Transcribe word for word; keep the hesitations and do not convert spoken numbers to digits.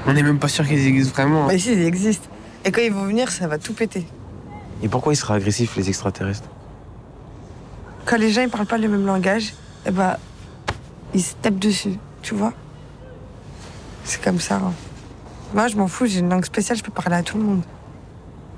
On n'est même pas sûr qu'ils existent vraiment. Bah si, ils existent. Et quand ils vont venir, ça va tout péter. Et pourquoi ils seraient agressifs, les extraterrestres? Quand les gens ils parlent pas le même langage, eh bah, ils se tapent dessus, tu vois. C'est comme ça. Hein. Moi, je m'en fous, j'ai une langue spéciale, je peux parler à tout le monde.